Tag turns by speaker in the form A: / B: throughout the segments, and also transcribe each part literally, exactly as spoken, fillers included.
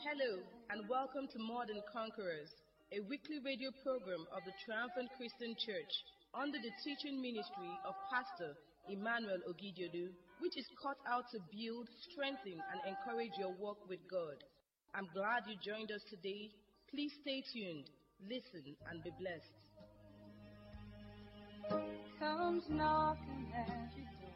A: Hello, and welcome to More Than Conquerors, a weekly radio program of the Triumphant Christian Church under the teaching ministry of Pastor Emmanuel Ogidiodu, which is cut out to build, strengthen, and encourage your walk with God. I'm glad you joined us today. Please stay tuned, listen, and be blessed.
B: Comes knocking at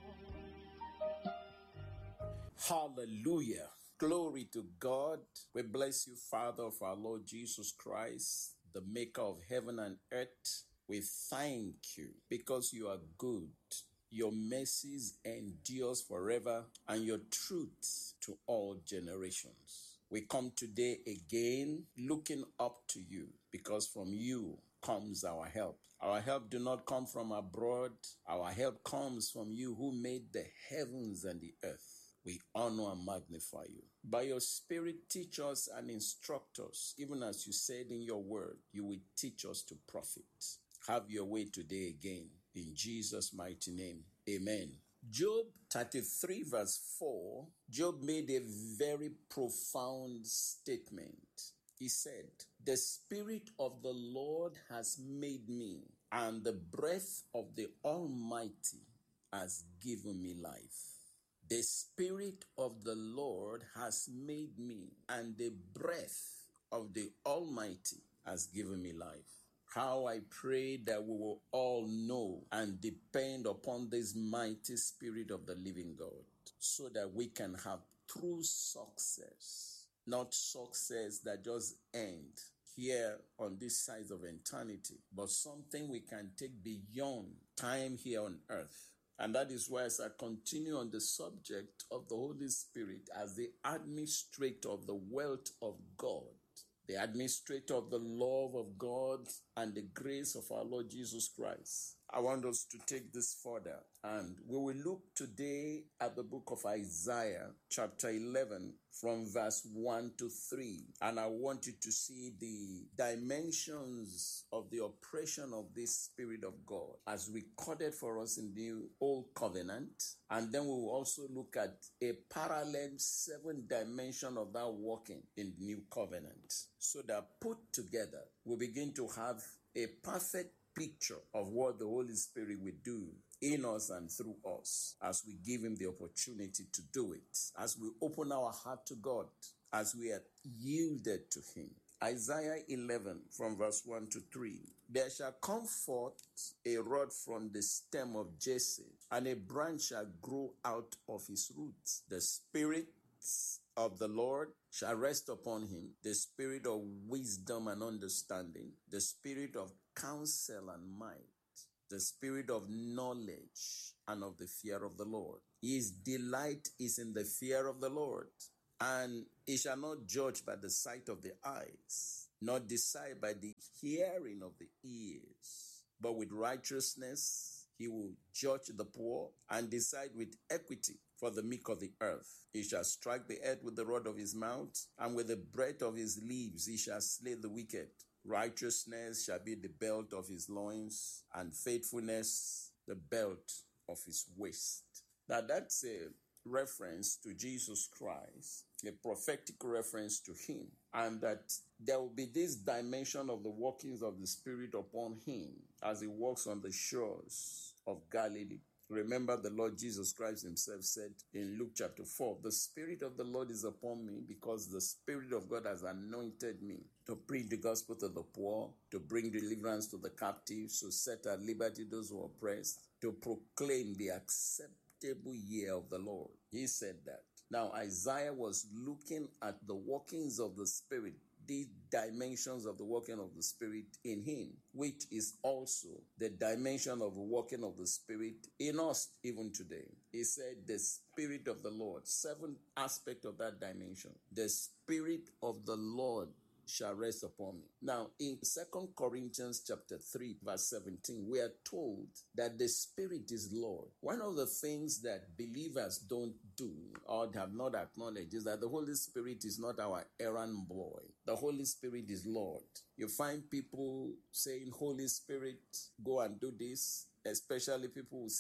B: your door.
C: Hallelujah. Glory to God. We bless you, Father of our Lord Jesus Christ, the maker of heaven and earth. We thank you because you are good. Your mercies endures forever and your truth to all generations. We come today again looking up to you because from you comes our help. Our help do not come from abroad. Our help comes from you who made the heavens and the earth. We honor and magnify you. By your Spirit, teach us and instruct us. Even as you said in your word, you will teach us to profit. Have your way today again. In Jesus' mighty name, amen. Job thirty-three verse four, Job made a very profound statement. He said, "The Spirit of the Lord has made me, and the breath of the Almighty has given me life." The Spirit of the Lord has made me, and the breath of the Almighty has given me life. How I pray that we will all know and depend upon this mighty Spirit of the living God, so that we can have true success, not success that just ends here on this side of eternity, but something we can take beyond time here on earth. And that is why, as I continue on the subject of the Holy Spirit as the administrator of the wealth of God, the administrator of the love of God and the grace of our Lord Jesus Christ, I want us to take this further. And we will look today at the book of Isaiah, chapter eleven, from verse one to three. And I want you to see the dimensions of the operation of this Spirit of God as recorded for us in the Old Covenant. And then we will also look at a parallel seven dimension of that working in the New Covenant. So that put together, we begin to have a perfect picture of what the Holy Spirit will do in us and through us as we give him the opportunity to do it, as we open our heart to God, as we are yielded to him. Isaiah eleven from verse one to three. "There shall come forth a rod from the stem of Jesse, and a branch shall grow out of his roots. The Spirit of the Lord shall rest upon him, the Spirit of wisdom and understanding, the Spirit of counsel and might, the Spirit of knowledge and of the fear of the Lord. His delight is in the fear of the Lord. And he shall not judge by the sight of the eyes, nor decide by the hearing of the ears. But with righteousness he will judge the poor, and decide with equity for the meek of the earth. He shall strike the earth with the rod of his mouth, and with the breath of his lips he shall slay the wicked. Righteousness shall be the belt of his loins, and faithfulness the belt of his waist." Now that's a reference to Jesus Christ, a prophetic reference to him, and that there will be this dimension of the workings of the Spirit upon him as he walks on the shores of Galilee. Remember, the Lord Jesus Christ himself said in Luke chapter four, "The Spirit of the Lord is upon me, because the Spirit of God has anointed me to preach the gospel to the poor, to bring deliverance to the captives, to set at liberty those who are oppressed, to proclaim the acceptable year of the Lord." He said that. Now, Isaiah was looking at the workings of the Spirit, the dimensions of the working of the Spirit in him, which is also the dimension of the working of the Spirit in us even today. He said the Spirit of the Lord, seven aspects of that dimension. The Spirit of the Lord shall rest upon me. Now, in Second Corinthians chapter three, verse seventeen, we are told that the Spirit is Lord. One of the things that believers don't do or have not acknowledged is that the Holy Spirit is not our errand boy. The Holy Spirit is Lord. You find people saying, "Holy Spirit, go and do this." Especially people who say,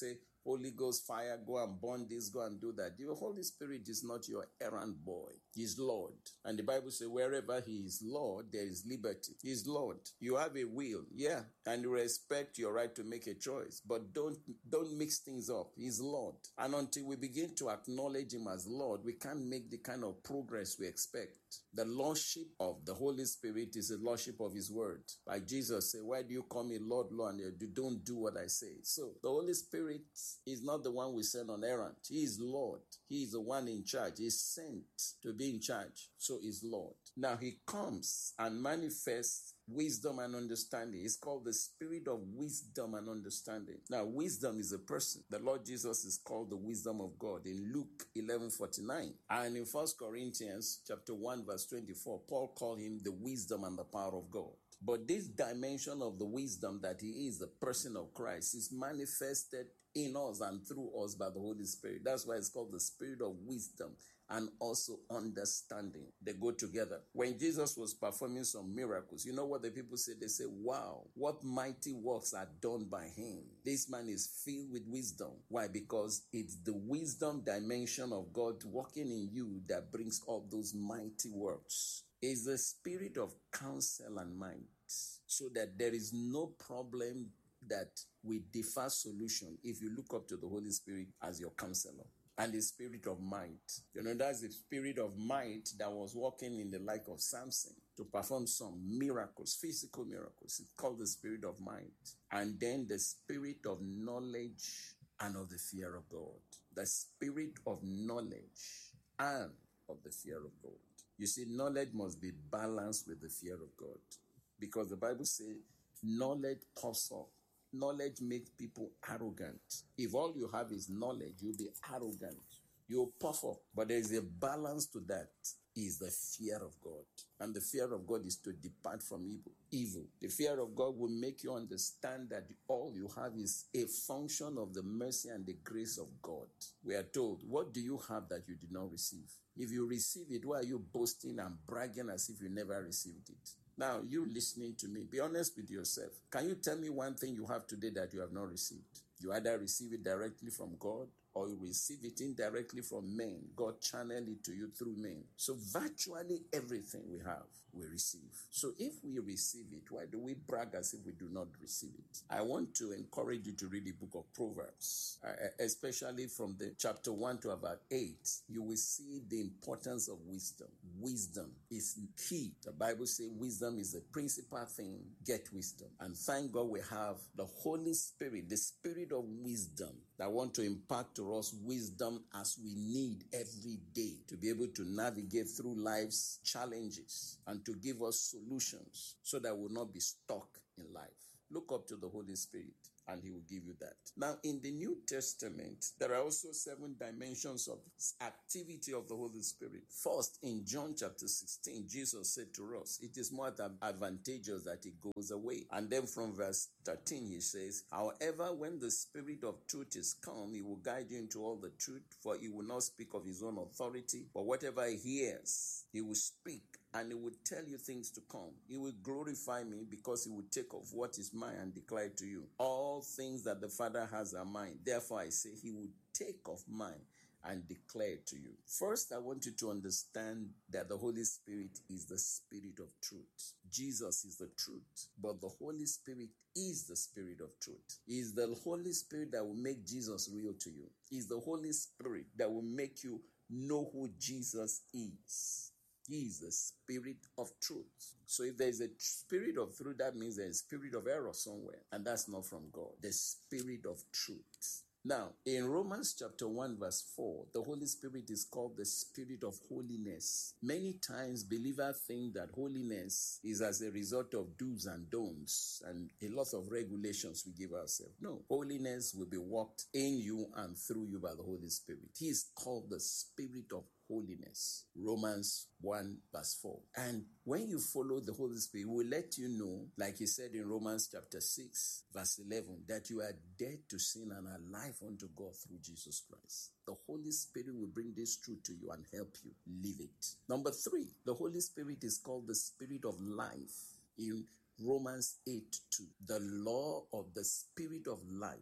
C: Holy Ghost fire, go and burn this, go and do that. The Holy Spirit is not your errand boy. He's Lord. And the Bible says wherever he is Lord, there is liberty. He's Lord. You have a will, yeah, and you respect your right to make a choice. But don't, don't mix things up. He's Lord. And until we begin to acknowledge him as Lord, we can't make the kind of progress we expect. The Lordship of the Holy Spirit is the Lordship of his word. Like Jesus said, why do you call me Lord, Lord, and you don't do what I say? So the Holy Spirit is not the one we send on errand. He is Lord. He is the one in charge. He's sent to be in charge. So he's Lord. Now he comes and manifests wisdom and understanding. It's called the Spirit of wisdom and understanding. Now, wisdom is a person. The Lord Jesus is called the wisdom of God in Luke eleven forty-nine. And in First Corinthians chapter one, verse twenty-four, Paul called him the wisdom and the power of God. But this dimension of the wisdom that he is, the person of Christ, is manifested in us and through us by the Holy Spirit. That's why it's called the Spirit of wisdom and also understanding. They go together. When Jesus was performing some miracles, you know what the people say? They say, wow, what mighty works are done by him. This man is filled with wisdom. Why? Because it's the wisdom dimension of God working in you that brings up those mighty works. It's the spirit of counsel and might, so that there is no problem that we defer solution if you look up to the Holy Spirit as your counselor. And the spirit of might. You know, that's the spirit of might that was working in the life of Samson to perform some miracles, physical miracles. It's called the spirit of might. And then the spirit of knowledge and of the fear of God. The spirit of knowledge and of the fear of God. You see, knowledge must be balanced with the fear of God. Because the Bible says knowledge puffs up. Knowledge makes people arrogant. If all you have is knowledge, you'll be arrogant. You'll puff up. But there is a balance to that. Is the fear of God. And the fear of God is to depart from evil. Evil. The fear of God will make you understand that all you have is a function of the mercy and the grace of God. We are told, what do you have that you did not receive? If you receive it, why are you boasting and bragging as if you never received it? Now, you listening to me, be honest with yourself. Can you tell me one thing you have today that you have not received? You either receive it directly from God or you receive it indirectly from men. God channeled it to you through men. So virtually everything we have, we receive. So if we receive it, why do we brag as if we do not receive it? I want to encourage you to read the book of Proverbs, uh, especially from the chapter one to about eight. You will see the importance of wisdom. Wisdom is key. The Bible says wisdom is the principal thing. Get wisdom. And thank God we have the Holy Spirit, the Spirit of wisdom that want to impart to us wisdom as we need every day to be able to navigate through life's challenges and to give us solutions so that we'll not be stuck in life. Look up to the Holy Spirit and he will give you that. Now, in the New Testament, there are also seven dimensions of activity of the Holy Spirit. First, in John chapter sixteen, Jesus said to us, it is more advantageous that he goes away. And then from verse thirteen, he says, however, when the Spirit of truth is come, he will guide you into all the truth, for he will not speak of his own authority, but whatever he hears, he will speak, and he will tell you things to come. He will glorify me because he will take of what is mine and declare to you. All things that the Father has are mine. Therefore I say he will take of mine and declare to you. First, I want you to understand that the Holy Spirit is the Spirit of truth. Jesus is the truth, but the Holy Spirit is the Spirit of truth. It is the Holy Spirit that will make Jesus real to you. It is the Holy Spirit that will make you know who Jesus is. He is the Spirit of truth. So if there is a spirit of truth, that means there is a spirit of error somewhere. And that's not from God. The Spirit of truth. Now, in Romans chapter one verse four, the Holy Spirit is called the Spirit of holiness. Many times believers think that holiness is as a result of do's and don'ts and a lot of regulations we give ourselves. No, holiness will be worked in you and through you by the Holy Spirit. He is called the Spirit of holiness. Romans one verse four. And when you follow the Holy Spirit, it will let you know, like he said in Romans chapter six verse eleven, that you are dead to sin and alive unto God through Jesus Christ. The Holy Spirit will bring this truth to you and help you live it. Number three, the Holy Spirit is called the Spirit of life. In Romans eight two, the law of the Spirit of life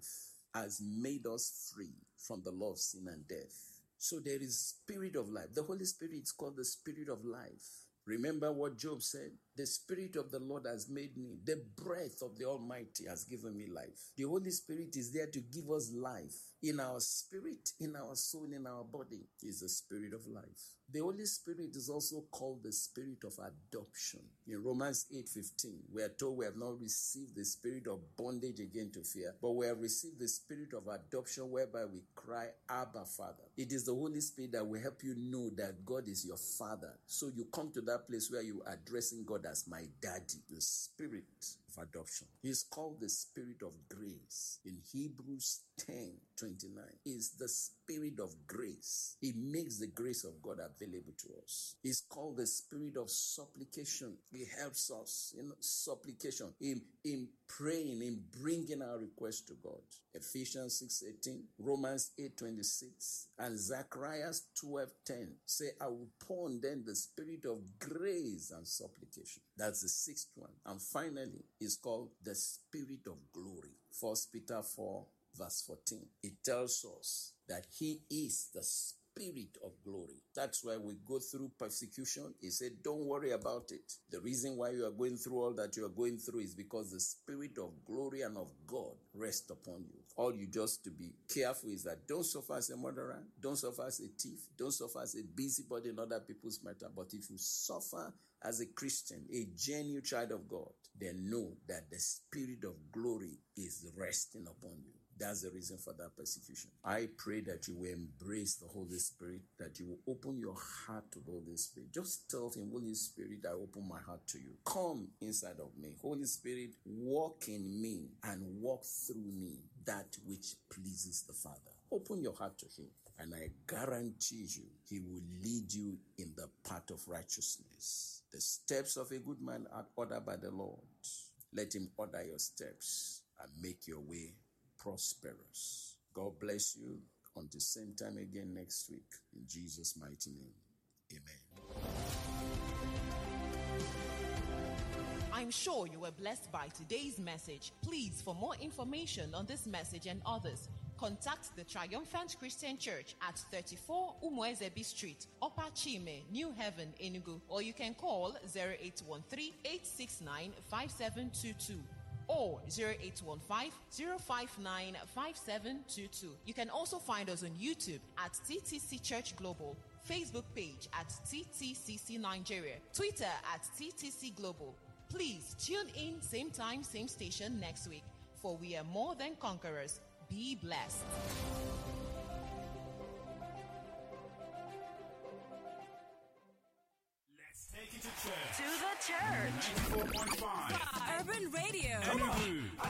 C: has made us free from the law of sin and death. So there is spirit of life. The Holy Spirit is called the spirit of life. Remember what Job said? The Spirit of the Lord has made me. The breath of the Almighty has given me life. The Holy Spirit is there to give us life. In our spirit, in our soul, in our body is the Spirit of life. The Holy Spirit is also called the Spirit of adoption. In Romans eight fifteen, we are told we have not received the spirit of bondage again to fear, but we have received the spirit of adoption whereby we cry, Abba, Father. It is the Holy Spirit that will help you know that God is your Father. So you come to that place where you are addressing God as my daddy, the spirit of adoption. He is called the Spirit of grace. In Hebrews ten twenty-nine, is the Spirit of grace. He makes the grace of God available to us. He's called the Spirit of supplication. He helps us in supplication, in, in praying, in bringing our request to God. Ephesians six eighteen, Romans eight twenty-six, and Zechariah twelve ten say, I will pour on them the spirit of grace and supplication. That's the sixth one. And finally, it's called the Spirit of glory. First Peter four verse fourteen. It tells us that he is the Spirit of glory. That's why we go through persecution. He said, don't worry about it. The reason why you are going through all that you are going through is because the Spirit of glory and of God rests upon you. All you just to be careful is that don't suffer as a murderer, don't suffer as a thief, don't suffer as a busybody in other people's matter. But if you suffer as a Christian, a genuine child of God, then know that the Spirit of glory is resting upon you. That's the reason for that persecution. I pray that you will embrace the Holy Spirit, that you will open your heart to the Holy Spirit. Just tell him, Holy Spirit, I open my heart to you. Come inside of me. Holy Spirit, walk in me and walk through me that which pleases the Father. Open your heart to him, and I guarantee you, he will lead you in the path of righteousness. The steps of a good man are ordered by the Lord. Let him order your steps and make your way prosperous. God bless you. Until the same time again next week. In Jesus' mighty name. Amen.
D: I'm sure you were blessed by today's message. Please, for more information on this message and others, contact the Triumphant Christian Church at thirty-four Umuezebi Street, Upper Chime, New Haven, Enugu, or you can call zero eight one three, eight six nine, five seven two two. Or zero eight one five, zero five nine, five seven two two. You can also find us on YouTube at T T C Church Global, Facebook page at T T C C Nigeria, Twitter at T T C Global. Please tune in same time, same station next week, for we are more than conquerors. Be blessed.
E: To the church.
F: ninety-four point five
E: Urban Radio.
F: Enugu.